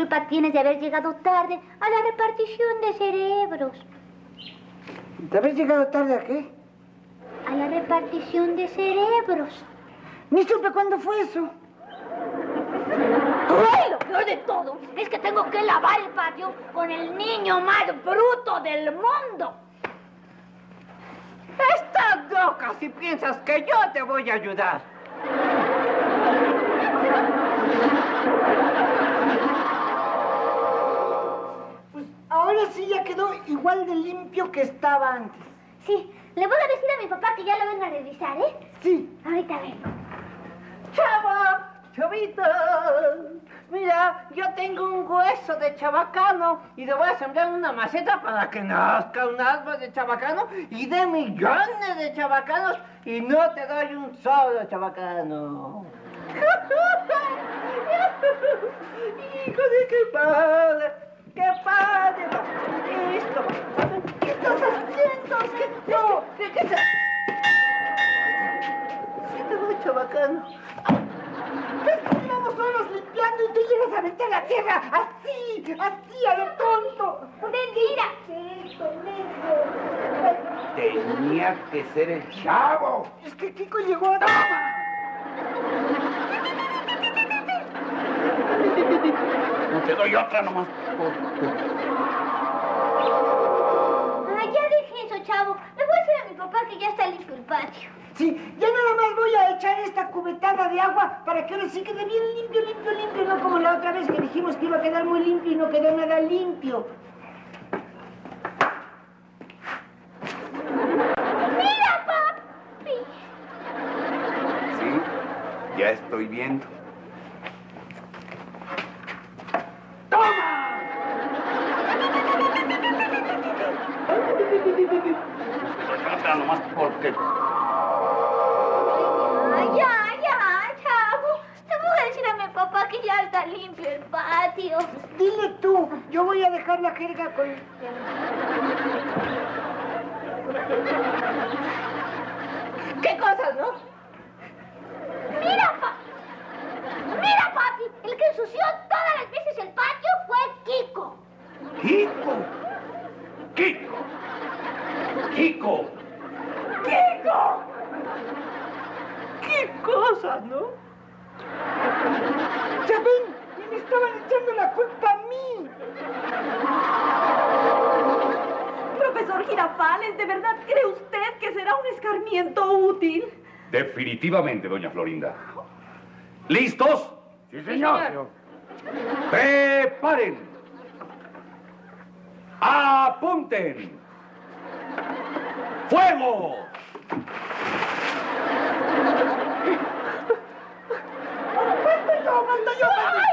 culpa tienes de haber llegado tarde a la repartición de cerebros? ¿De haber llegado tarde a qué? A la repartición de cerebros. Ni supe cuándo fue eso. ¡Ay, lo peor de todo es que tengo que lavar el patio con el niño más bruto del mundo! Estás loca si piensas que yo te voy a ayudar. Pues ahora sí ya quedó igual de limpio que estaba antes. Sí, le voy a decir a mi papá que ya lo venga a revisar, ¿eh? Sí. Ahorita vengo. ¡Chava! ¡Chavito! Mira, yo tengo un hueso de chabacano y le voy a sembrar una maceta para que nazca un árbol de chabacano y de millones de chabacanos y no te doy un solo chabacano. ¡Híjole, qué padre! ¡Qué padre! ¡Listo! ¿Qué estás haciendo? ¿Qué estás? Sí te doy chabacano. Estamos solos limpiando y tú llegas a meter la tierra así, a lo tonto. ¡Mentira! Tenía que ser el chavo. Es que Kiko llegó a... No te doy otra nomás. Ay, ya dejé eso, chavo. Le voy a decir a mi papá que ya está limpio el patio. Sí, ya nada más voy a echar esta cubetada de agua para que ahora sí quede bien limpio, no como la otra vez que dijimos que iba a quedar muy limpio y no quedó nada limpio. ¡Mira, papi! Sí, ya estoy viendo. ¡Toma! Otra nomás porque... Ya, chavo. Le voy a decir a mi papá que ya está limpio el patio. Dile tú, yo voy a dejar la jerga con... ¿Qué cosas, no? Mira, papi. El que ensució todas las veces el patio fue Kiko. ¡Kiko! ¡Kiko! ¡Kiko! ¡Kiko! ¿Qué cosas, no? ¡Ya ven! Y me estaban echando la culpa a mí. Profesor Girafales, ¿de verdad cree usted que será un escarmiento útil? Definitivamente, doña Florinda. ¿Listos? Sí, señor. ¡Preparen! ¡Apunten! ¡Fuego!